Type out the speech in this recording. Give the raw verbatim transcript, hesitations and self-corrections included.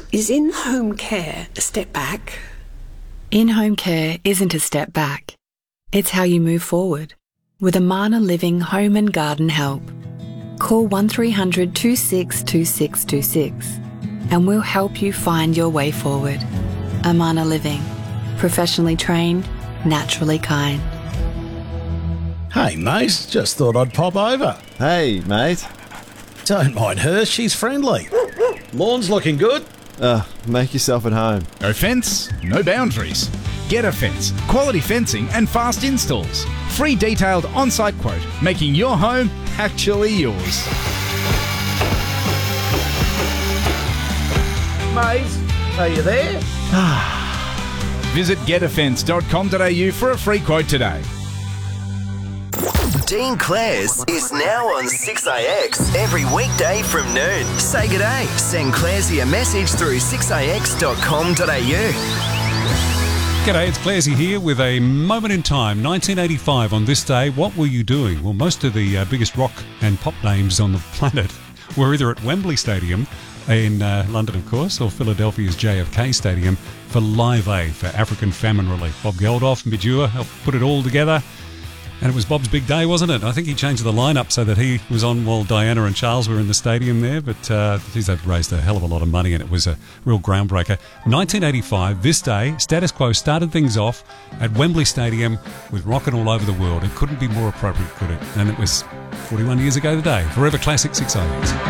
Is in-home care a step back? In-home care isn't a step back. It's how you move forward. With Amana Living Home and Garden Help. Call one three hundred two six two six two six and we'll help you find your way forward. Amana Living. Professionally trained, naturally kind. Hey, mate, just thought I'd pop over. Hey, mate. Don't mind her, she's friendly. Lawn's looking good. Uh, make yourself at home. No fence, no boundaries. Get a Fence. Quality fencing and fast installs. Free detailed on-site quote, making your home actually yours. Mate, are you there? Visit get a fence dot com dot a u for a free quote today. Dean Clares is now on six A X every weekday from noon. Say g'day. Send Claresy a message through six a x dot com dot a u. G'day, it's Claresy here with a moment in time. nineteen eighty-five on this day, what were you doing? Well, most of the uh, biggest rock and pop names on the planet were either at Wembley Stadium in uh, London, of course, or Philadelphia's J F K Stadium for Live Aid for African famine relief. Bob Geldof, Midura helped put it all together. And it was Bob's big day, wasn't it? I think he changed the lineup so that he was on while Diana and Charles were in the stadium there. But uh, geez, they've raised a hell of a lot of money, and it was a real groundbreaker. nineteen eighty-five, this day, Status Quo started things off at Wembley Stadium with rockin' all over the world. It couldn't be more appropriate, could it? And it was forty-one years ago today. Forever Classic six A X.